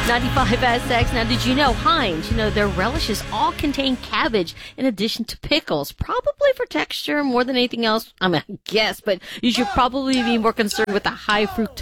95SX. Now, did you know Heinz, their relishes all contain cabbage in addition to pickles, probably for texture more than anything else. I guess, but you should probably be more concerned with the high fructose